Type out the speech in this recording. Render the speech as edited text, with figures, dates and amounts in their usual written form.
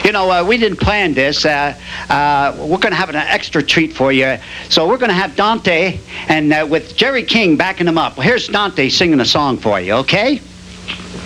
We didn't plan this. We're going to have an extra treat for you. So we're going to have Dante and with Jerry King backing him up. Well, here's Dante singing a song for you, okay?